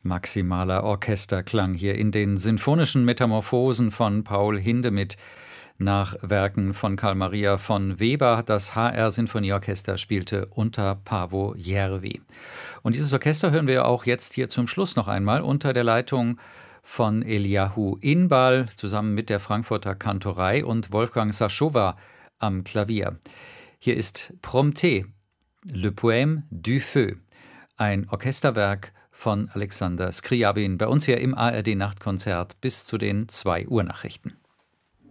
Maximaler Orchesterklang hier in den sinfonischen Metamorphosen von Paul Hindemith. Nach Werken von Carl Maria von Weber. Das HR-Sinfonieorchester spielte unter Paavo Järvi. Und dieses Orchester hören wir auch jetzt hier zum Schluss noch einmal unter der Leitung von Eliahu Inbal zusammen mit der Frankfurter Kantorei und Wolfgang Sachowa am Klavier. Hier ist Prompté, Le Poème du Feu, ein Orchesterwerk von Alexander Scriabin, bei uns hier im ARD-Nachtkonzert bis zu den 2 Uhr Nachrichten.